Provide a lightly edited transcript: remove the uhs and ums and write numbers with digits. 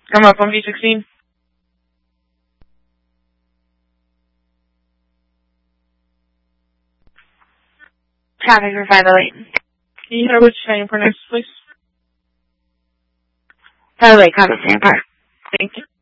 Come up on V16. Traffic for 508. Can you hear what you're saying for next, please? 508, copy, stand par. Thank you.